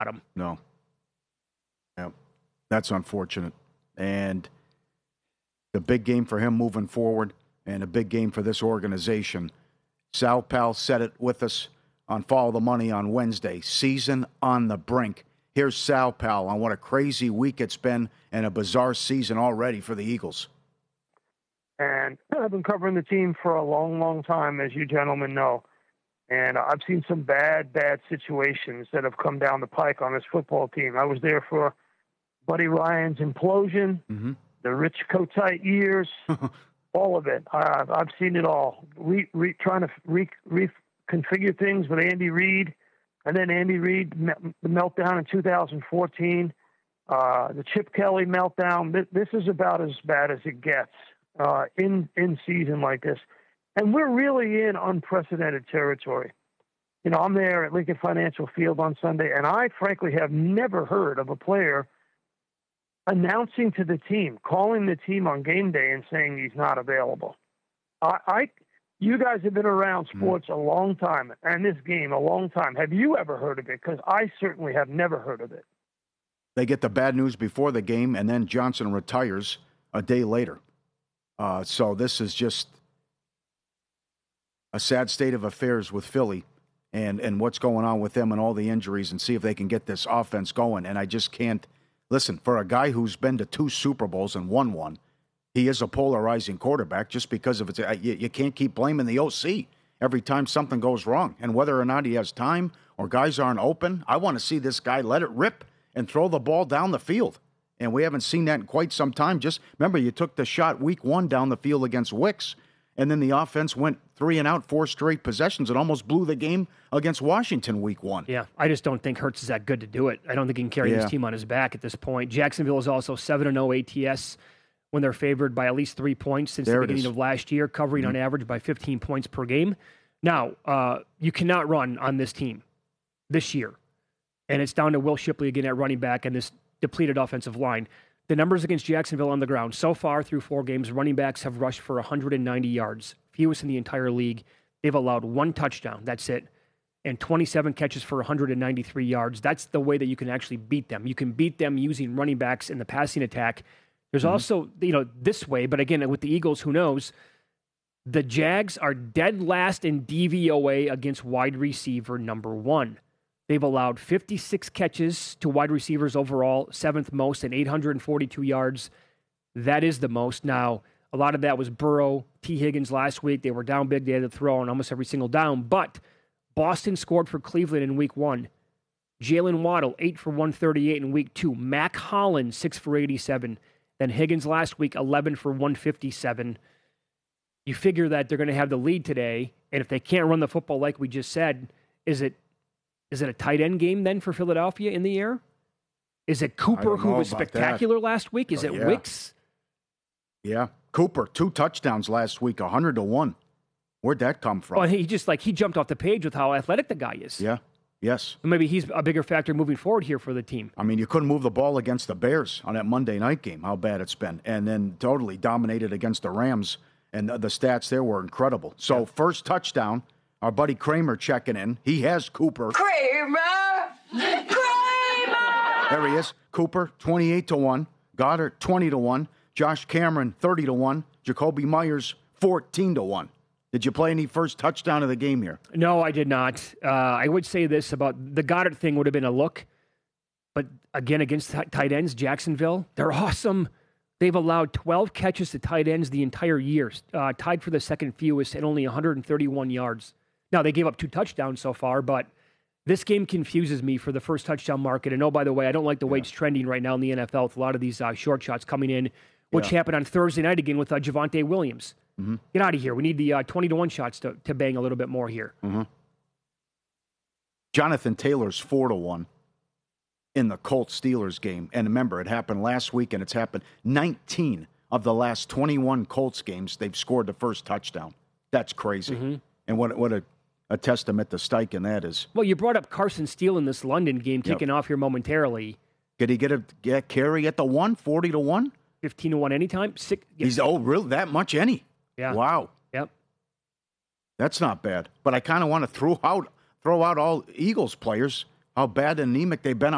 him. No. Yep. That's unfortunate. And the big game for him moving forward and a big game for this organization. Sal Pal said it with us on Follow the Money on Wednesday. Season on the brink. Here's Sal Pal on what a crazy week it's been and a bizarre season already for the Eagles. And I've been covering the team for a long, long time, as you gentlemen know. And I've seen some bad situations that have come down the pike on this football team. I was there for Buddy Ryan's implosion, the Rich Kotite years, all of it. I've seen it all. Trying to reconfigure things with Andy Reid, and then Andy Reid, the meltdown in 2014, the Chip Kelly meltdown. This is about as bad as it gets in season like this. And we're really in unprecedented territory. You know, I'm there at Lincoln Financial Field on Sunday, and I frankly have never heard of a player announcing to the team, calling the team on game day and saying he's not available. You guys have been around sports a long time, and this game a long time. Have you ever heard of it? Because I certainly have never heard of it. They get the bad news before the game, and then Johnson retires a day later. So this is just a sad state of affairs with Philly and what's going on with them and all the injuries, and see if they can get this offense going. And I just can't. Listen, for a guy who's been to 2 Super Bowls and won one, he is a polarizing quarterback just because of it. You can't keep blaming the OC every time something goes wrong. And whether or not he has time or guys aren't open, I want to see this guy let it rip and throw the ball down the field. And we haven't seen that in quite some time. Just remember, you took the shot week 1 down the field against Wicks, and then the offense went 3 and out, 4 straight possessions. It almost blew the game against Washington week 1. Yeah, I just don't think Hurts is that good to do it. I don't think he can carry his team on his back at this point. Jacksonville is also 7-0 ATS when they're favored by at least 3 points since the beginning of last year, covering on average by 15 points per game. Now, you cannot run on this team this year, and it's down to Will Shipley again at running back and this depleted offensive line. The numbers against Jacksonville on the ground, so far through 4 games, running backs have rushed for 190 yards, fewest in the entire league. They've allowed 1 touchdown, that's it, and 27 catches for 193 yards. That's the way that you can actually beat them. You can beat them using running backs in the passing attack. There's also, this way, but again, with the Eagles, who knows? The Jags are dead last in DVOA against wide receiver number 1. They've allowed 56 catches to wide receivers overall, 7th most, and 842 yards. That is the most. Now, a lot of that was Burrow, T. Higgins last week. They were down big. They had to throw on almost every single down. But Boston scored for Cleveland in week 1. Jalen Waddle, 8 for 138 in week 2. Mac Hollins, 6 for 87. Then Higgins last week, 11 for 157. You figure that they're going to have the lead today, and if they can't run the football like we just said, is it a tight end game then for Philadelphia in the air? Is it Cooper, who was spectacular last week? Is it Wicks? Yeah. Cooper, 2 touchdowns last week, 100-1. Where'd that come from? Well, he jumped off the page with how athletic the guy is. Yeah. Yes. Maybe he's a bigger factor moving forward here for the team. I mean, you couldn't move the ball against the Bears on that Monday night game, how bad it's been. And then totally dominated against the Rams, and the stats there were incredible. So first touchdown, our buddy Kramer checking in. He has Cooper. Kramer! There he is. Cooper, 28-1. Goddard, 20-1. Josh Cameron, 30-1. Jacoby Myers, 14-1. Did you play any first touchdown of the game here? No, I did not. I would say this about the Goddard thing would have been a look. But again, against tight ends, Jacksonville, they're awesome. They've allowed 12 catches to tight ends the entire year, tied for the second fewest at only 131 yards. Now, they gave up 2 touchdowns so far, but this game confuses me for the first touchdown market. And oh, by the way, I don't like the way it's trending right now in the NFL with a lot of these short shots coming in, which happened on Thursday night again with Javonte Williams. Mm-hmm. Get out of here. We need the 20-1 shots to bang a little bit more here. Mm-hmm. Jonathan Taylor's 4-1 in the Colts-Steelers game. And remember, it happened last week, and it's happened 19 of the last 21 Colts games. They've scored the first touchdown. That's crazy. Mm-hmm. And what a testament to Steichen that is. Well, you brought up Carson Steele in this London game, kicking off here momentarily. Did he get a carry at the 1, 40-1? 15-1 anytime? He's really that much any? Yeah. Wow. Yep. That's not bad. But I kind of want to throw out all Eagles players, how bad and anemic they've been